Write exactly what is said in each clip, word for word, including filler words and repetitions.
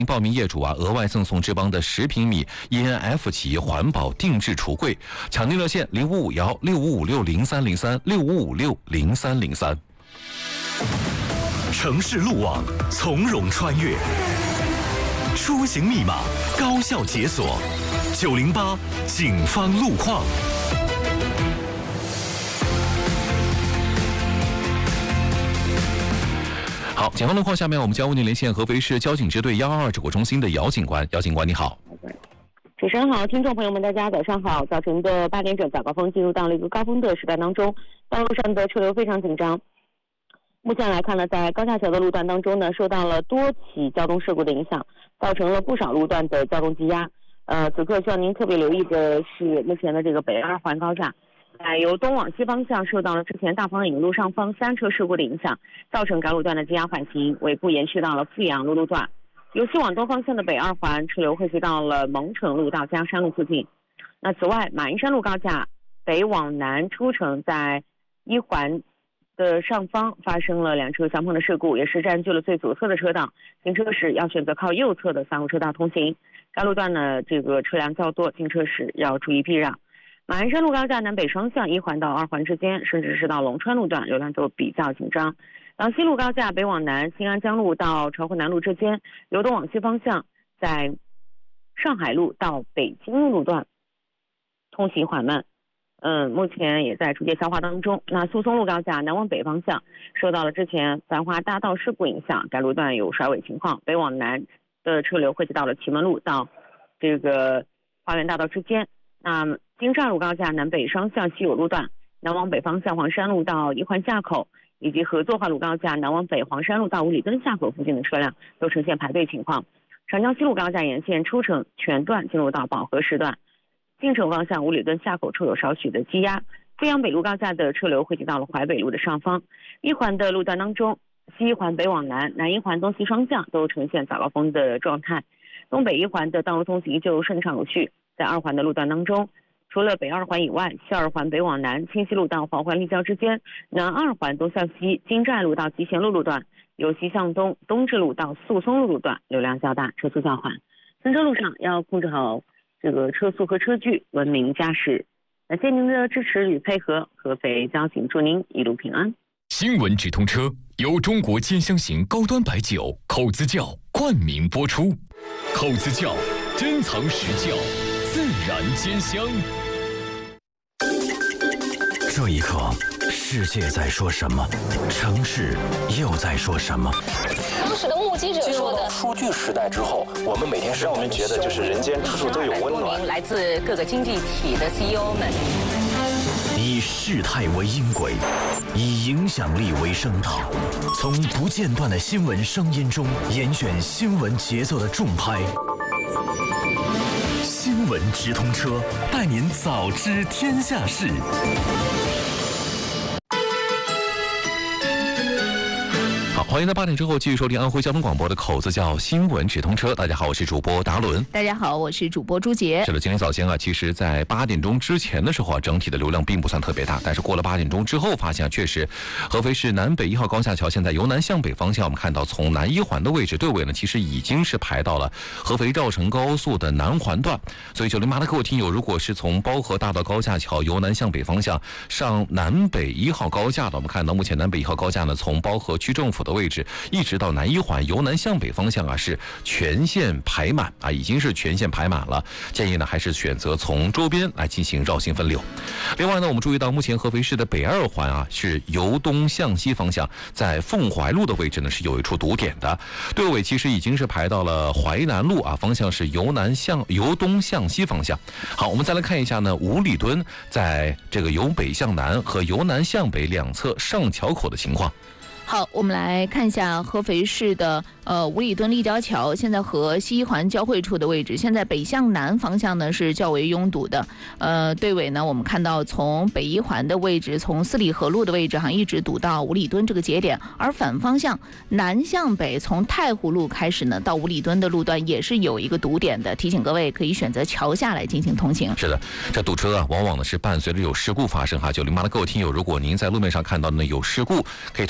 报名业主啊，额外赠送志邦的十平米 E N F 企业环保定制橱柜，抢订热线零五五幺六五五六零三零三六五五六零三零三。 城市路网从容穿越，出行密码高效解锁，九零八警方路况。 好，警方路况，下面我们将为您连线合肥市交警支队一二二指挥中心的姚警官。姚警官，你好。 主持人好，听众朋友们，大家早上好。早晨的八点整，早高峰进入到了一个高峰的时段当中，道路上的车流非常紧张。目前来看呢，在高架桥的路段当中呢，受到了多起交通事故的影响，造成了不少路段的交通积压。呃，此刻需要您特别留意的是，目前的这个北二环高架。呃，由东往西方向受到了之前大方引路上方三车事故的影响，造成该路段的积压缓行，尾部延续到了富阳路路段。由西往东方向的北二环车流汇集到了蒙城路到嘉山路附近。那此外，马鞍山路高架北往南出城在一环的上方发生了两车相碰的事故，也是占据了最左侧的车道，行车时要选择靠右侧的三路车道通行。该路段呢，这个车辆较多，行车时要注意避让。马鞍山路高架南北双向一环到二环之间，甚至是到龙川路段流量都比较紧张。然后西路高架北往南新安江路到朝湖南路之间，由东往西方向在上海路到北京路路段通行缓慢，嗯，目前也在逐渐消化当中。那苏松路高架南往北方向受到了之前繁华大道事故影响，该路段有甩尾情况，北往南的车流汇集到了祁门路到这个花园大道之间。那金栅路高架南北双向西有路段，南往北方向黄山路到一环下口，以及合作化路高架南往北黄山路到五里墩下口附近的车辆都呈现排队情况。长江西路高架沿线出城全段进入到饱和时段，进城方向五里墩下口处有少许的积压。阜阳北路高架的车流汇集到了淮北路的上方。一环的路段当中，西一环北往南、南一环东西双向都呈现早高峰的状态。东北一环的道路通行就顺畅有序。在二环的路段当中，除了北二环以外，西二环北往南清溪路到黄环立交之间，南二环东向西金寨路到集贤路路段，由西向东东直路到宿松路路段流量较大，车速较缓。行车路上要控制好这个车速和车距，文明驾驶。感谢您的支持与配合，合肥交警祝您一路平安。 新闻直通车由中国尖香型高端白酒口子窖冠名播出，口子窖珍藏实窖，自然兼香。这一刻，世界在说什么？城市又在说什么？ 当时的目击者说的， 数据时代之后，我们每天让我们觉得就是人间处处都有温暖。 来自各个经济体的 C E O 们， 以事态为音轨，以影响力为声道，从不间断的新闻声音中严选新闻节奏的重拍。新闻直通车，带您早知天下事。 好，欢迎在八点之后继续收听安徽交通广播的口子窖新闻直通车。大家好，我是主播达伦。 大家好，我是主播朱杰。 是的，今天早间啊，其实在八点钟之前的时候啊，整体的流量并不算特别大，但是过了八点钟之后，发现、啊、确实合肥市南北一号高架桥现在由南向北方向，我们看到从南一环的位置队尾呢，其实已经是排到了合肥绕城高速的南环段。所以九零八的各位听友，如果是从包河大道高架桥由南向北方向上南北一号高架的，我们看到目前南北一号高架呢，从包河区政府的位置一直到南一环由南向北方向啊，是全线排满啊，已经是全线排满了。建议呢，还是选择从周边来进行绕行分流。另外呢，我们注意到目前合肥市的北二环啊，是由东向西方向，在凤怀路的位置呢是有一处堵点的，队尾其实已经是排到了淮南路啊，方向是由南向由东向西方向。好，我们再来看一下呢，五里墩在这个由北向南和由南向北两侧上桥口的情况。 好，我们来看一下合肥市的呃五里墩立交桥，现在和西一环交汇处的位置，现在北向南方向呢是较为拥堵的。呃，队尾呢，我们看到从北一环的位置，从四里河路的位置哈，一直堵到五里墩这个节点，而反方向南向北，从太湖路开始呢，到五里墩的路段也是有一个堵点的，提醒各位可以选择桥下来进行通行。 是的，这堵车啊，往往呢是伴随着有事故发生哈。九零八的各位听友，如果您在路面上看到呢有事故，可以通过官方微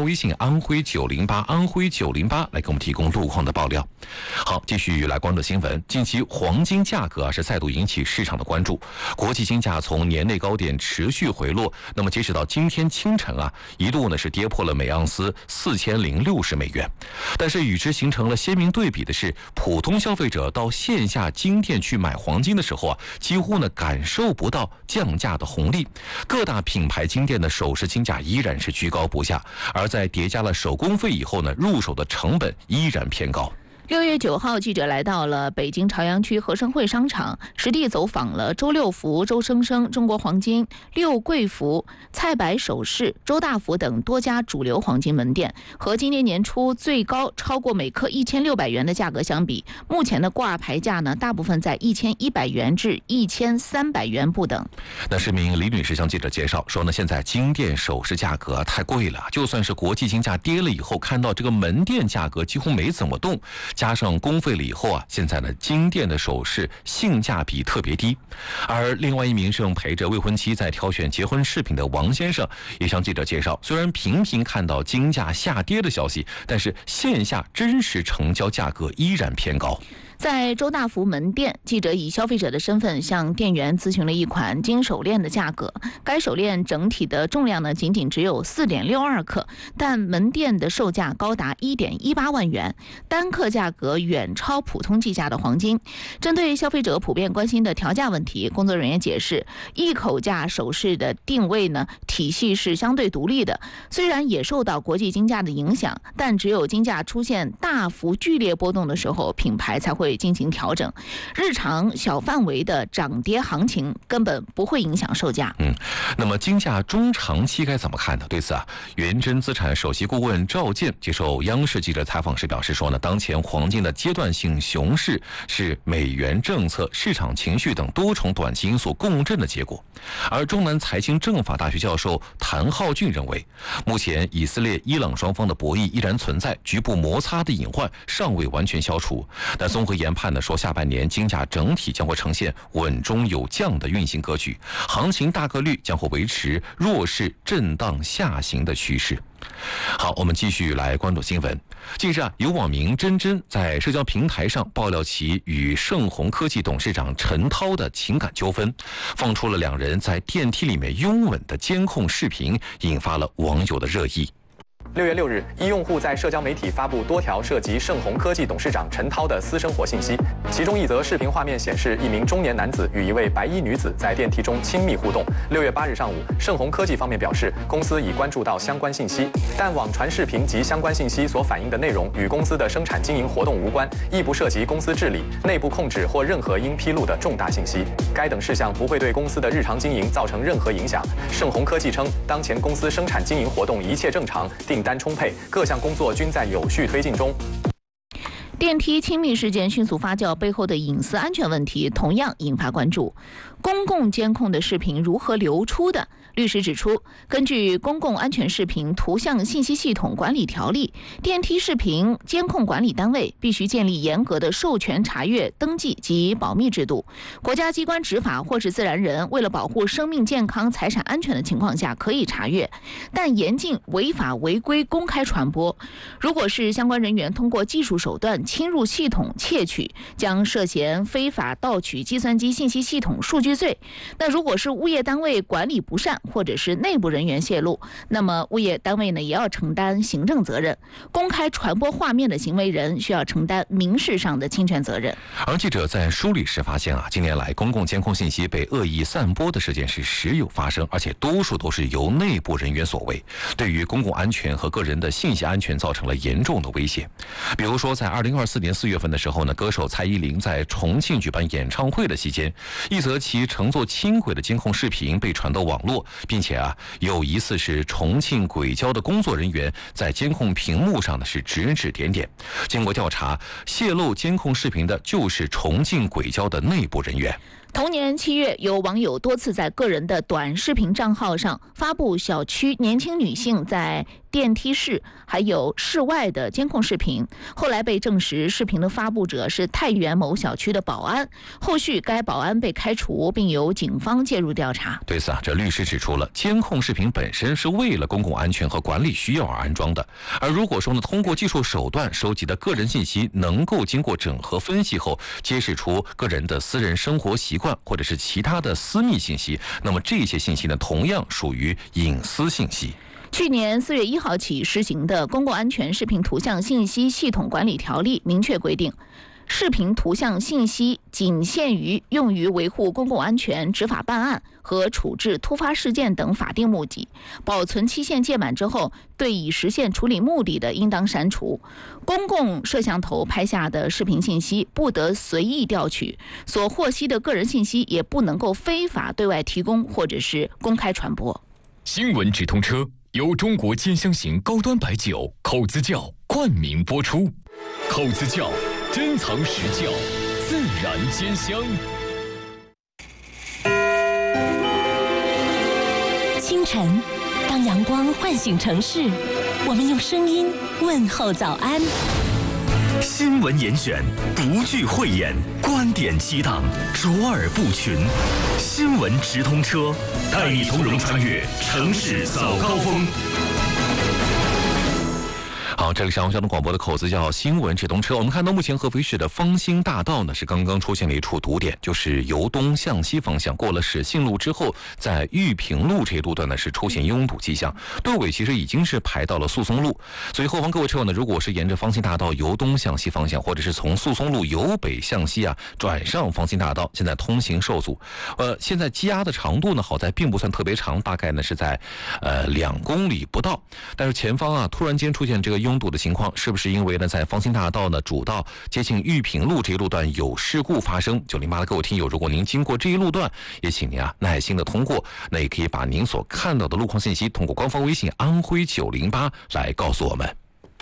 微信安徽九零八安徽九零八来给我们提供路况的爆料。好，继续来关注新闻。近期黄金价格啊是再度引起市场的关注，国际金价从年内高点持续回落，那么截止到今天清晨啊，一度呢是跌破了每盎司四千零六十美元。但是与之形成了鲜明对比的是，普通消费者到线下金店去买黄金的时候啊，几乎呢感受不到降价的红利。各大品牌金店的首饰金价依然是居高不下，而在叠加了手工费以后呢，入手的成本依然偏高。 六月九号，记者来到了北京朝阳区和盛汇商场，实地走访了周六福、周生生、中国黄金、六贵福、蔡白首饰、周大福等多家主流黄金门店。和今年年初最高超过每克一千六百元的价格相比，目前的挂牌价呢，大部分在一千一百元至一千三百元不等。 那市民李女士向记者介绍说呢，现在金店首饰价格太贵了，就算是国际金价跌了以后，看到这个门店价格几乎没怎么动。加上工费了以后啊，现在呢金店的首饰性价比特别低。而另外一名正陪着未婚妻在挑选结婚饰品的王先生也向记者介绍，虽然频频看到金价下跌的消息，但是线下真实成交价格依然偏高。 在周大福门店，记者以消费者的身份向店员咨询了一款金手链的价格。该手链整体的重量呢，仅仅只有 四点六二克，但门店的售价高达 一点一八万元，单克价格远超普通计价的黄金。针对消费者普遍关心的调价问题，工作人员解释，一口价首饰的定位呢体系是相对独立的，虽然也受到国际金价的影响，但只有金价出现大幅剧烈波动的时候，品牌才会进行调整，日常小范围的涨跌行情根本不会影响售价。 嗯，那么金价中长期该怎么看呢？对此啊，元真资产首席顾问赵健接受央视记者采访时表示说呢，当前黄金的阶段性熊市是美元政策、市场情绪等多重短期因素共振的结果。而中南财经政法大学教授谭浩俊认为，目前以色列、伊朗双方的博弈依然存在，局部摩擦的隐患尚未完全消除。但综合研判呢说，下半年金价整体将会呈现稳中有降的运行格局，行情大概率将会维持弱势震荡下行的趋势。好，我们继续来关注新闻。近日啊，有网民珍珍在社交平台上爆料其与盛虹科技董事长陈涛的情感纠纷，放出了两人在电梯里面拥吻的监控视频，引发了网友的热议。 六月六日，一用户在社交媒体发布多条涉及盛虹科技董事长陈涛的私生活信息，其中一则视频画面显示一名中年男子与一位白衣女子在电梯中亲密互动。六月八日上午，盛虹科技方面表示，公司已关注到相关信息，但网传视频及相关信息所反映的内容与公司的生产经营活动无关，亦不涉及公司治理、内部控制或任何应披露的重大信息。该等事项不会对公司的日常经营造成任何影响。盛虹科技称，当前公司生产经营活动一切正常，订单充沛，各项工作均在有序推进中。 电梯亲密事件迅速发酵，背后的隐私安全问题同样引发关注。公共监控的视频如何流出的？律师指出，根据《公共安全视频图像信息系统管理条例》，电梯视频监控管理单位必须建立严格的授权查阅、登记及保密制度。国家机关执法或是自然人为了保护生命健康、财产安全的情况下可以查阅，但严禁违法违规公开传播。如果是相关人员通过技术手段侵入系统窃取，将涉嫌非法盗取计算机信息系统数据罪。那如果是物业单位管理不善，或者是内部人员泄露，那么物业单位呢也要承担行政责任。公开传播画面的行为人需要承担民事上的侵权责任。 而记者在梳理时发现啊，近年来公共监控信息被恶意散播的事件是时有发生，而且多数都是由内部人员所为，对于公共安全和个人的信息安全造成了严重的威胁。比如说，在二零二四年四月份的时候呢，歌手蔡依林在重庆举办演唱会的期间，一则其乘坐轻轨的监控视频被传到网络，并且啊，有疑似是重庆轨交的工作人员在监控屏幕上呢是指指点点。经过调查，泄露监控视频的就是重庆轨交的内部人员。 同年七月，有网友多次在个人的短视频账号上发布小区年轻女性在电梯室还有室外的监控视频，后来被证实视频的发布者是太原某小区的保安，后续该保安被开除，并由警方介入调查。 对此啊，这律师指出了，监控视频本身是为了公共安全和管理需要而安装的，而如果说呢，通过技术手段收集的个人信息能够经过整合分析后揭示出个人的私人生活习惯或者是其他的私密信息，那么这些信息呢，同样属于隐私信息。 去年四月一号起施行的《公共安全视频图像信息系统管理条例》明确规定，视频图像信息仅限于用于维护公共安全、执法办案和处置突发事件等法定目的，保存期限届满之后，对已实现处理目的的，应当删除。公共摄像头拍下的视频信息不得随意调取，所获悉的个人信息也不能够非法对外提供或者是公开传播。 新闻直通车由中国尖香型高端白酒口子窖冠名播出，口子窖珍藏实窖，自然兼香。 清晨，当阳光唤醒城市，我们用声音问候早安。 新闻严选，不惧讳言，观点激荡，卓尔不群。新闻直通车，带你从容穿越城市早高峰。 好，这里是阳光交通广播的口子叫新闻直通车。我们看到目前合肥市的芳兴大道呢，是刚刚出现了一处堵点，就是由东向西方向过了始信路之后，在玉屏路这一路段呢是出现拥堵迹象，队尾其实已经是排到了诉讼路，所以后方各位车友呢，如果是沿着芳兴大道由东向西方向，或者是从诉讼路由北向西啊转上芳兴大道，现在通行受阻。呃，现在积压的长度呢，好在并不算特别长，大概呢是在呃两公里不到，但是前方啊突然间出现这个拥堵的情况，是不是因为呢在芳兴大道呢主道接近玉屏路这一路段有事故发生？九零八的各位听友，如果您经过这一路段，也请您啊耐心的通过，那也可以把您所看到的路况信息通过官方微信安徽九零八来告诉我们。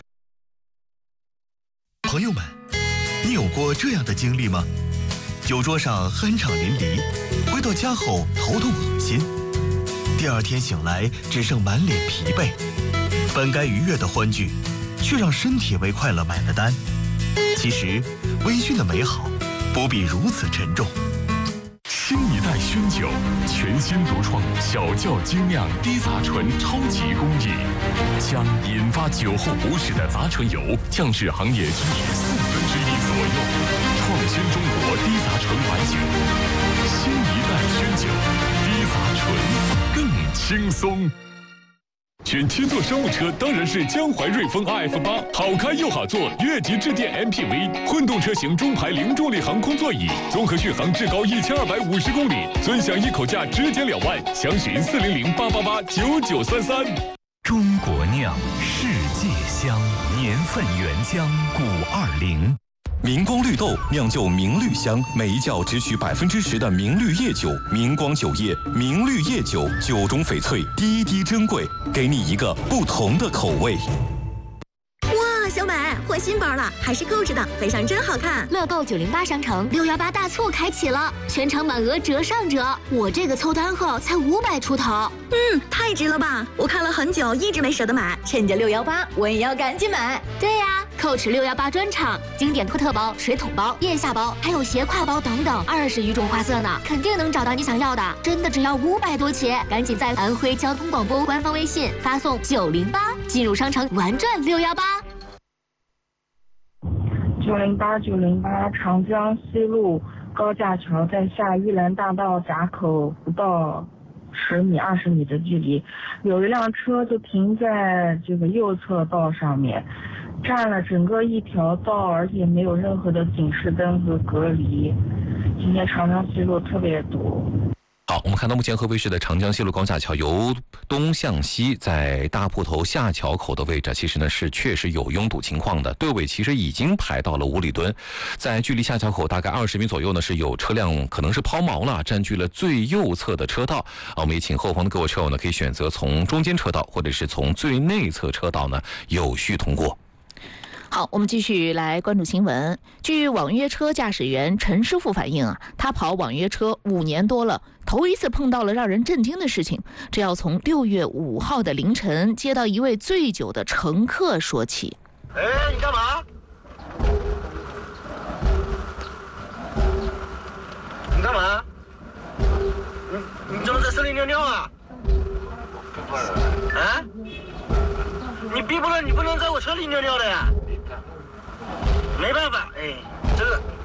朋友们，你有过这样的经历吗？酒桌上酣畅淋漓，回到家后头痛恶心，第二天醒来只剩满脸疲惫，本该愉悦的欢聚，却让身体为快乐买了单。其实，微醺的美好不必如此沉重。 新一代熏酒，全新独创小窖精酿低杂醇超级工艺，将引发酒后不适的杂醇油降至行业均值四分之一左右，创新中国低杂醇白酒。新一代熏酒，低杂醇更轻松。选七座商务车当然是江淮瑞风 R F 八，好开又好坐，越级致电 M P V， 混动车型中排零重力航空座椅，综合续航至高一千二百五十公里，尊享一口价直减两万，详询四零零八八八九九三三。 中国酿，世界香，年份原浆古二零。 明光绿豆酿就明绿香，每一窖只取百分之十的明绿叶酒。明光酒业明绿叶酒，酒中翡翠，滴滴珍贵，给你一个不同的口味。 哇，小美换新包了，还是购置的，背上真好看。 乐购九零八商城六幺八大促开启了，全场满额折上折，我这个凑单后才五百出头。 嗯，太值了吧！我看了很久，一直没舍得买，趁着六幺八，我也要赶紧买。 对呀、啊。Coach 六幺八专场，经典科特包、水桶包、腋下包，还有斜挎包等等，二十余种花色呢，肯定能找到你想要的。真的只要五百多起，赶紧在安徽交通广播官方微信发送九零八，进入商城玩转六幺八。 九零八九零八，长江西路高架桥在下玉兰大道闸口不到十米、二十米的距离，有一辆车就停在这个右侧道上面。占了整个一条道，而且没有任何的警示灯和隔离。今天长江西路特别堵。 好，我们看到目前合肥市的长江西路高架桥由东向西，在大铺头下桥口的位置，其实呢是确实有拥堵情况的。队尾其实已经排到了五里墩，在距离下桥口大概二十米左右呢，是有车辆可能是抛锚了，占据了最右侧的车道。啊，我们也请后方的各位车友呢，可以选择从中间车道或者是从最内侧车道呢有序通过。 好，我们继续来关注新闻。据网约车驾驶员陈师傅反映啊，他跑网约车五年多了，头一次碰到了让人震惊的事情。这要从六月五号的凌晨接到一位醉酒的乘客说起。 哎，你干嘛？你干嘛？你你怎么在车里尿尿啊？啊？你逼不能，你不能在我车里尿尿的呀！